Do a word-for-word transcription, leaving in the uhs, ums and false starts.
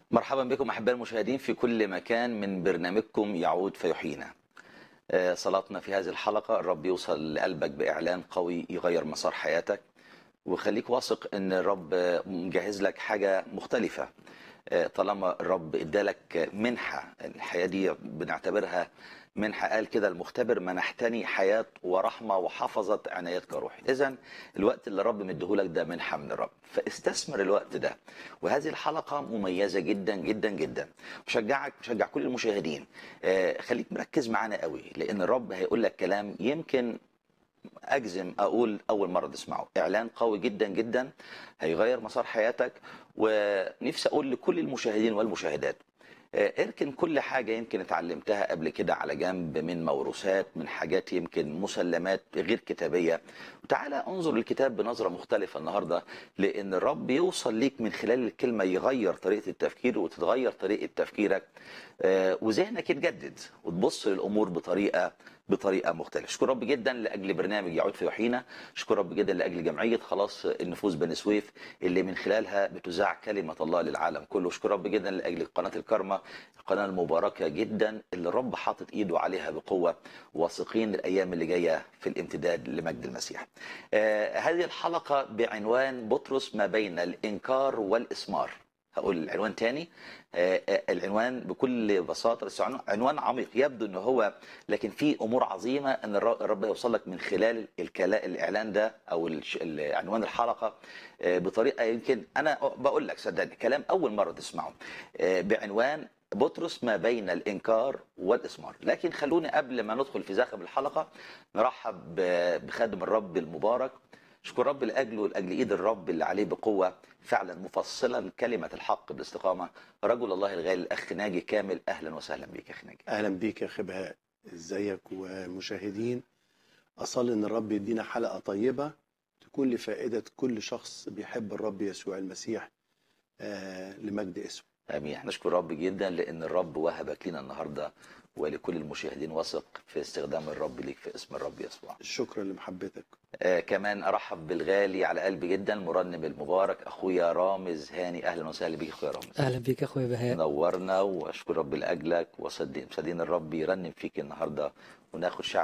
مرحبا بكم أحباء المشاهدين في كل مكان من برنامجكم يعود فيحيينا. آه، صلاتنا في هذه الحلقة الرب يوصل لقلبك بإعلان قوي يغير مسار حياتك، وخليك واثق ان الرب مجهز لك حاجة مختلفة. آه، طالما الرب ادالك منحة، الحياة دي بنعتبرها منحة. قال كده المختبر منحتني حياة ورحمة وحفظت عنايتك روحي. إذن الوقت اللي الرب مديهولك ده منحة من الرب، فاستثمر الوقت ده. وهذه الحلقة مميزة جدا جدا جدا. مشجعك مشجع كل المشاهدين، آه، خليك مركز معانا قوي، لأن الرب هيقول لك كلام يمكن اجزم اقول اول مره تسمعه. اعلان قوي جدا جدا هيغير مسار حياتك. ونفسي اقول لكل المشاهدين والمشاهدات، آه، اركن كل حاجه يمكن اتعلمتها قبل كده على جنب، من موروثات، من حاجات يمكن مسلمات غير كتابيه، وتعالى انظر للكتاب بنظره مختلفه النهارده. لان الرب يوصل ليك من خلال الكلمه، يغير طريقه التفكير وتتغير طريقه تفكيرك، آه، وذهنك يتجدد وتبص للامور بطريقه بطريقه مختلفه. اشكر رب جدا لاجل برنامج يعود في يحيينا. اشكر رب جدا لاجل جمعيه خلاص النفوس بني سويف اللي من خلالها بتذاع كلمه الله للعالم كله. اشكر رب جدا لاجل قناه الكرمه، القناه المباركه جدا اللي الرب حاطط ايده عليها بقوه، واثقين الايام اللي جايه في الامتداد لمجد المسيح. آه هذه الحلقه بعنوان بطرس ما بين الانكار والاسمار. هقول العنوان تاني. آه العنوان بكل بساطه، بس عنوان عميق يبدو ان هو، لكن في امور عظيمه ان الرب يوصل لك من خلال الكلام الاعلان ده او عنوان الحلقه بطريقه يمكن انا بقول لك صدقني كلام اول مره تسمعه، بعنوان بطرس ما بين الانكار والاسمار. لكن خلوني قبل ما ندخل في زاخم الحلقه نرحب بخادم الرب المبارك. اشكر رب لاجله ولاجل ايد الرب اللي عليه بقوه فعلا مفصلا كلمه الحق بالاستقامه. رجل الله الغالي الاخ ناجي كامل، اهلا وسهلا بيك يا اخ ناجي. اهلا بيك يا اخي بهاء، ازيك ومشاهدين. اصلي ان الرب يدينا حلقه طيبه تكون لفائده كل شخص بيحب الرب يسوع المسيح آه لمجد اسمه. امين. احنا نشكر رب جدا لان الرب وهبك لنا النهارده، ولكل المشاهدين واثق في استخدام الرب ليك في اسم الرب يسوع. شكرا لمحبتك. آه كمان ارحب بالغالي على قلبي جدا المرنم المبارك اخويا رامز هاني. اهلا وسهلا بيك اخويا رامز. اهلا بيك اخويا بهاء. نورنا واشكر رب لاجلك، وصدقين الرب يرنم فيك النهارده وناخد شعب